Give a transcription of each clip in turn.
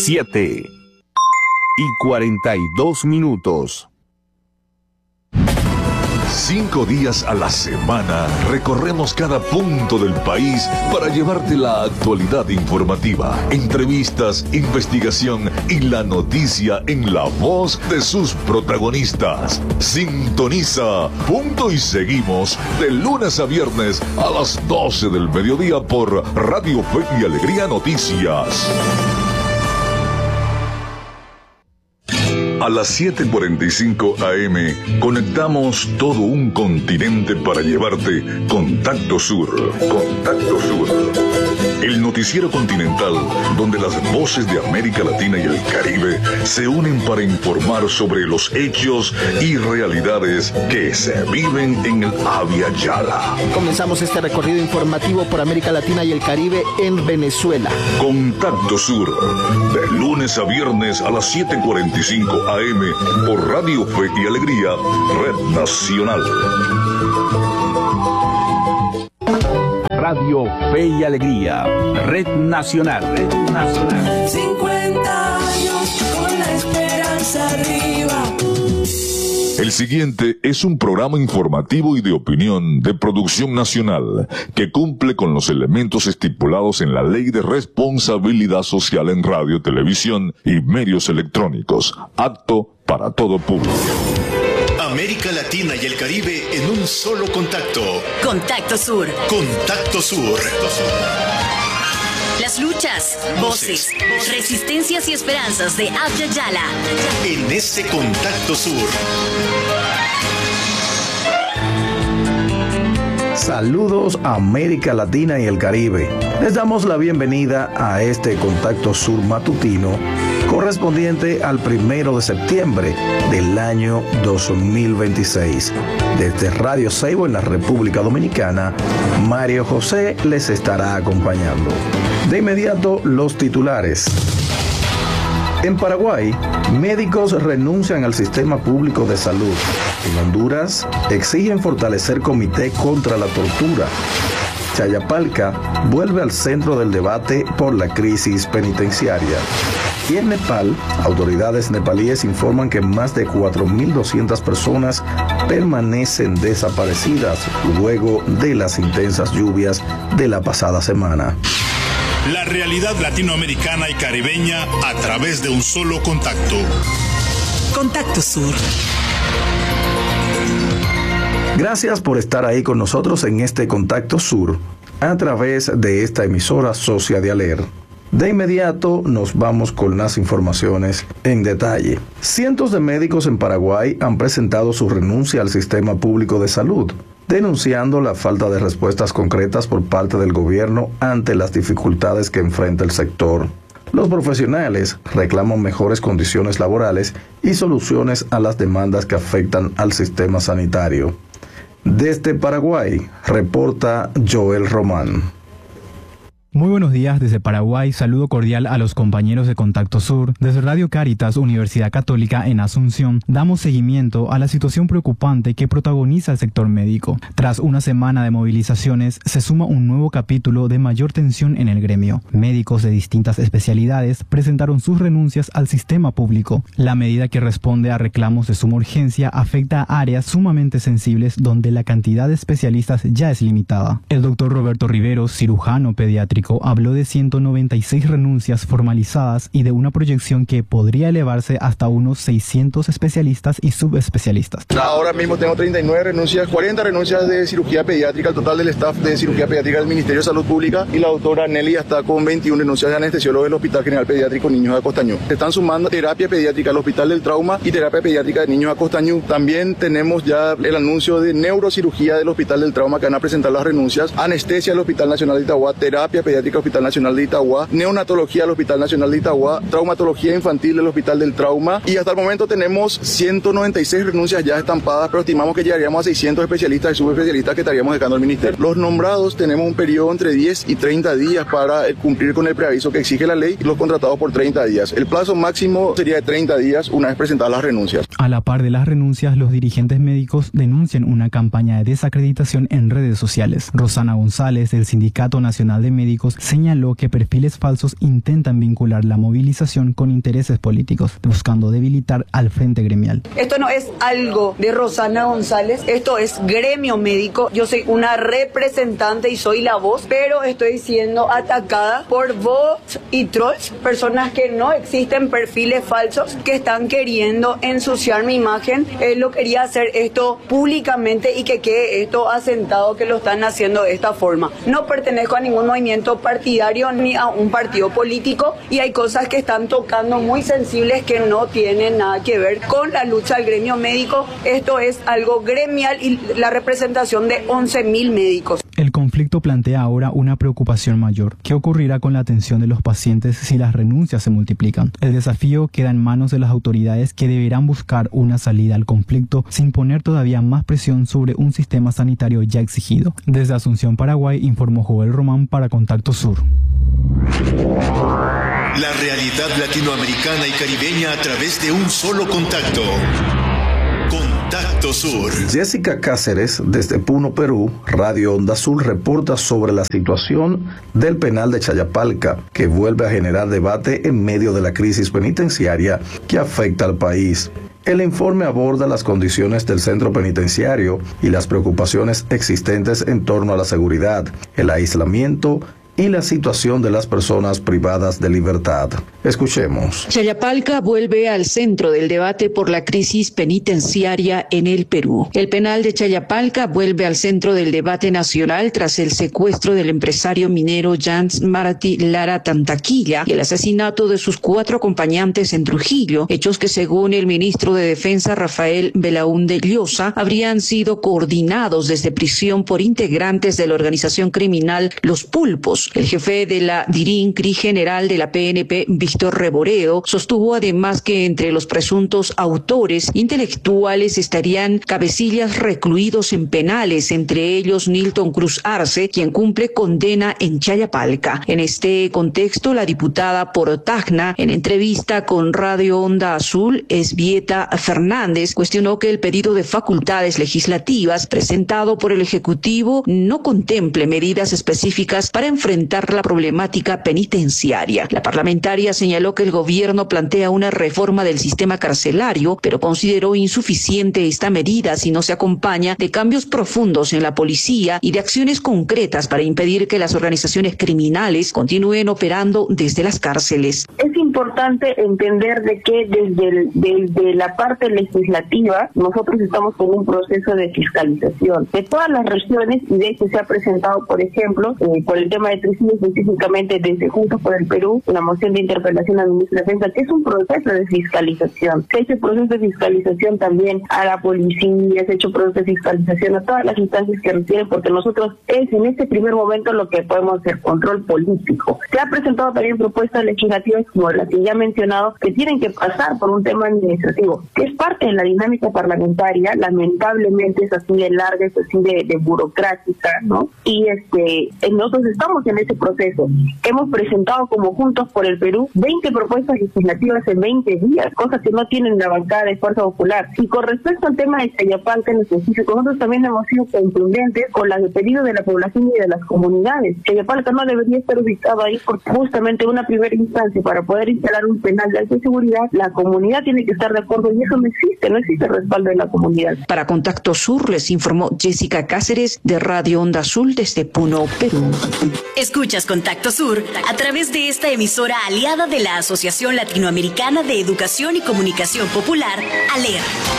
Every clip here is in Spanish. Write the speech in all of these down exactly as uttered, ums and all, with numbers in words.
siete y cuarenta y dos minutos. Cinco días a la semana recorremos cada punto del país para llevarte la actualidad informativa, entrevistas, investigación y la noticia en la voz de sus protagonistas. Sintoniza Punto y Seguimos de lunes a viernes a las doce del mediodía por Radio Fe y Alegría Noticias. A las siete cuarenta y cinco a eme conectamos todo un continente para llevarte Contacto Sur. Contacto Sur. El noticiero continental donde las voces de América Latina y el Caribe se unen para informar sobre los hechos y realidades que se viven en el Abya Yala. Comenzamos este recorrido informativo por América Latina y el Caribe en Venezuela. Contacto Sur, de lunes a viernes a las siete cuarenta y cinco a eme por Radio Fe y Alegría, Red Nacional. Radio Fe y Alegría, Red Nacional, Red Nacional. cincuenta años con la esperanza arriba. El siguiente es un programa informativo y de opinión de producción nacional que cumple con los elementos estipulados en la Ley de Responsabilidad Social en Radio, Televisión y Medios Electrónicos, apto para todo público. América Latina y el Caribe en un solo contacto. Contacto Sur. Contacto Sur. Las luchas, voces, resistencias y esperanzas de Abya Yala. En ese Contacto Sur. Saludos a América Latina y el Caribe. Les damos la bienvenida a este Contacto Sur matutino correspondiente al primero de septiembre del año dos mil veintiséis. Desde Radio Seibo en la República Dominicana, Mario José les estará acompañando. De inmediato, los titulares. En Paraguay, médicos renuncian al sistema público de salud. En Honduras, exigen fortalecer comité contra la tortura. Chayapalca vuelve al centro del debate por la crisis penitenciaria. Y en Nepal, autoridades nepalíes informan que más de cuatro mil doscientas personas permanecen desaparecidas luego de las intensas lluvias de la pasada semana. La realidad latinoamericana y caribeña a través de un solo contacto. Contacto Sur. Gracias por estar ahí con nosotros en este Contacto Sur a través de esta emisora Socia de Aler. De inmediato nos vamos con las informaciones en detalle. Cientos de médicos en Paraguay han presentado su renuncia al sistema público de salud, denunciando la falta de respuestas concretas por parte del gobierno ante las dificultades que enfrenta el sector. Los profesionales reclaman mejores condiciones laborales y soluciones a las demandas que afectan al sistema sanitario. Desde Paraguay, reporta Joel Román. Muy buenos días desde Paraguay, saludo cordial a los compañeros de Contacto Sur. Desde Radio Cáritas, Universidad Católica en Asunción, damos seguimiento a la situación preocupante que protagoniza el sector médico. Tras una semana de movilizaciones, se suma un nuevo capítulo de mayor tensión en el gremio. Médicos de distintas especialidades presentaron sus renuncias al sistema público. La medida, que responde a reclamos de suma urgencia, afecta a áreas sumamente sensibles donde la cantidad de especialistas ya es limitada. El doctor Roberto Riveros, cirujano pediátrico, habló de ciento noventa y seis renuncias formalizadas y de una proyección que podría elevarse hasta unos seiscientos especialistas y subespecialistas. Ahora mismo tengo treinta y nueve renuncias, cuarenta renuncias de cirugía pediátrica, el total del staff de cirugía pediátrica del Ministerio de Salud Pública, y la doctora Nelly está con veintiuna renuncias de anestesiólogo del Hospital General Pediátrico Niños de Acostañú. Se están sumando terapia pediátrica al Hospital del Trauma y terapia pediátrica de Niños de Acostañú. También tenemos ya el anuncio de neurocirugía del Hospital del Trauma, que van a presentar las renuncias, anestesia al Hospital Nacional de Itagua, terapia pediátrica al Hospital Nacional de Itagua, neonatología al Hospital Nacional de Itagua, traumatología infantil del Hospital del Trauma, y hasta el momento tenemos ciento noventa y seis renuncias ya estampadas, pero estimamos que llegaríamos a seiscientos especialistas y subespecialistas que estaríamos dejando al Ministerio. Los nombrados tenemos un periodo entre diez y treinta días para cumplir con el preaviso que exige la ley, y los contratados por treinta días. El plazo máximo sería de treinta días una vez presentadas las renuncias. A la par de las renuncias, los dirigentes médicos denuncian una campaña de desacreditación en redes sociales. Rosana González, del Sindicato Nacional de Médicos, médicos, señaló que perfiles falsos intentan vincular la movilización con intereses políticos, buscando debilitar al frente gremial. Esto no es algo de Rosana González, esto es gremio médico. Yo soy una representante y soy la voz, pero estoy siendo atacada por bots y trolls, personas que no existen, perfiles falsos que están queriendo ensuciar mi imagen. Él lo quería hacer esto públicamente y que quede esto asentado que lo están haciendo de esta forma. No pertenezco a ningún movimiento partidario ni a un partido político y hay cosas que están tocando muy sensibles que no tienen nada que ver con la lucha del gremio médico. Esto es algo gremial y la representación de once mil médicos. El conflicto plantea ahora una preocupación mayor. ¿Qué ocurrirá con la atención de los pacientes si las renuncias se multiplican? El desafío queda en manos de las autoridades, que deberán buscar una salida al conflicto sin poner todavía más presión sobre un sistema sanitario ya exigido. Desde Asunción, Paraguay, informó Joel Román para Contacto Sur. La realidad latinoamericana y caribeña a través de un solo contacto. Contacto Sur. Jessica Cáceres, desde Puno, Perú, Radio Onda Azul, reporta sobre la situación del penal de Chayapalca, que vuelve a generar debate en medio de la crisis penitenciaria que afecta al país. El informe aborda las condiciones del centro penitenciario y las preocupaciones existentes en torno a la seguridad, el aislamiento y la situación de las personas privadas de libertad. Escuchemos. Chayapalca vuelve al centro del debate por la crisis penitenciaria en el Perú. El penal de Chayapalca vuelve al centro del debate nacional tras el secuestro del empresario minero Jans Martí Lara Tantaquilla y el asesinato de sus cuatro acompañantes en Trujillo, hechos que, según el ministro de Defensa Rafael Belaúnde Llosa, habrían sido coordinados desde prisión por integrantes de la organización criminal Los Pulpos. El jefe de la DIRINCRI general de la P N P, Víctor Reboredo, sostuvo además que entre los presuntos autores intelectuales estarían cabecillas recluidos en penales, entre ellos Nilton Cruz Arce, quien cumple condena en Chayapalca. En este contexto, la diputada por Tacna, en entrevista con Radio Onda Azul, Esbieta Fernández, cuestionó que el pedido de facultades legislativas presentado por el Ejecutivo no contemple medidas específicas para enfrentar la problemática penitenciaria. La parlamentaria señaló que el gobierno plantea una reforma del sistema carcelario, pero consideró insuficiente esta medida si no se acompaña de cambios profundos en la policía y de acciones concretas para impedir que las organizaciones criminales continúen operando desde las cárceles. Es importante entender de que desde, el, desde la parte legislativa nosotros estamos con un proceso de fiscalización de todas las regiones, y de hecho se ha presentado, por ejemplo, eh, por el tema de Trujillo, específicamente desde Juntos por el Perú, una moción de interpelación al ministro de Defensa, que es un proceso de fiscalización. Se ha hecho proceso de fiscalización también a la policía, se ha hecho proceso de fiscalización a todas las instancias que requieren, porque nosotros es en este primer momento lo que podemos hacer, control político. Se ha presentado también propuestas legislativas como las que ya he mencionado, que tienen que pasar por un tema administrativo, que es parte de la dinámica parlamentaria. Lamentablemente es así de larga, es así de, de burocrática, ¿no? Y este nosotros estamos en ese proceso. Hemos presentado como Juntos por el Perú veinte propuestas legislativas en veinte días, cosas que no tienen la bancada de Fuerza Popular. Y con respecto al tema de Chayapalca en específico, nosotros también hemos sido contundentes con las de pedido de la población y de las comunidades. Chayapalca no debería estar ubicado ahí porque justamente una primera instancia para poder instalar un penal de alta seguridad, la comunidad tiene que estar de acuerdo, y eso no existe, no existe respaldo de la comunidad. Para Contacto Sur les informó Jessica Cáceres de Radio Onda Azul desde Puno, Perú. Escuchas Contacto Sur a través de esta emisora aliada de la Asociación Latinoamericana de Educación y Comunicación Popular, ALER.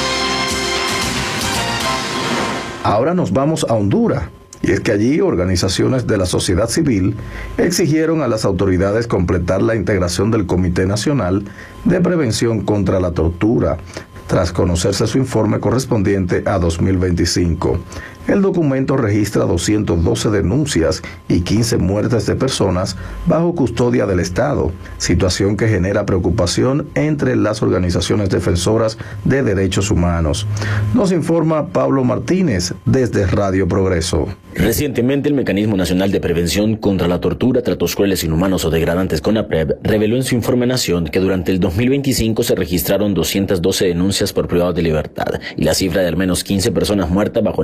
Ahora nos vamos a Honduras. Y es que allí organizaciones de la sociedad civil exigieron a las autoridades completar la integración del Comité Nacional de Prevención contra la Tortura, tras conocerse su informe correspondiente a dos mil veinticinco. El documento registra doscientas doce denuncias y quince muertes de personas bajo custodia del Estado, situación que genera preocupación entre las organizaciones defensoras de derechos humanos. Nos informa Pablo Martínez desde Radio Progreso. Recientemente, el Mecanismo Nacional de Prevención contra la Tortura, Tratos Crueles, Inhumanos o Degradantes, CONAPREV, reveló en su informe Nación que durante el dos mil veinticinco se registraron doscientas doce denuncias por privados de libertad y la cifra de al menos quince personas muertas bajo la custodia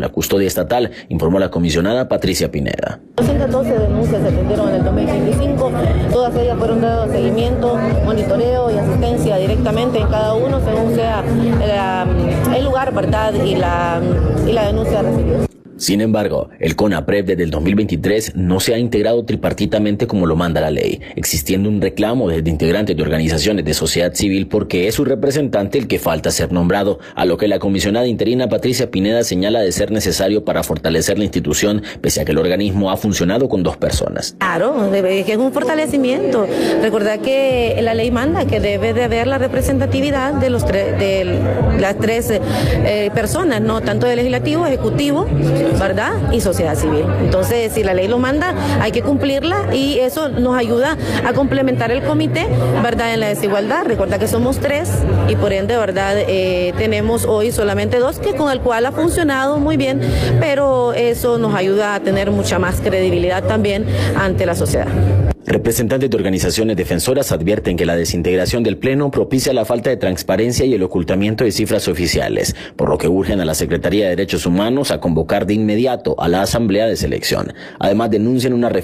estatal, informó la comisionada Patricia Pineda. doscientas doce denuncias se atendieron en el dos mil veinticinco, todas ellas fueron dadas seguimiento, monitoreo y asistencia directamente en cada uno según sea el, el lugar, ¿verdad? Y la, y la denuncia recibida. Sin embargo, el CONAPREV desde el dos mil veintitrés no se ha integrado tripartitamente como lo manda la ley, existiendo un reclamo desde integrantes de organizaciones de sociedad civil porque es su representante el que falta ser nombrado, a lo que la comisionada interina Patricia Pineda señala de ser necesario para fortalecer la institución, pese a que el organismo ha funcionado con dos personas. Claro, debe, que es un fortalecimiento. Recordad que la ley manda que debe de haber la representatividad de, los de las tres eh, personas, no tanto del legislativo, ejecutivo, ¿verdad? Y sociedad civil. Entonces, si la ley lo manda, hay que cumplirla y eso nos ayuda a complementar el comité, ¿verdad? En la desigualdad. Recuerda que somos tres y por ende, ¿verdad? Eh, tenemos hoy solamente dos, que con el cual ha funcionado muy bien, pero eso nos ayuda a tener mucha más credibilidad también ante la sociedad. Representantes de organizaciones defensoras advierten que la desintegración del Pleno propicia la falta de transparencia y el ocultamiento de cifras oficiales, por lo que urgen a la Secretaría de Derechos Humanos a convocar de inmediato a la Asamblea de Selección. Además, denuncian una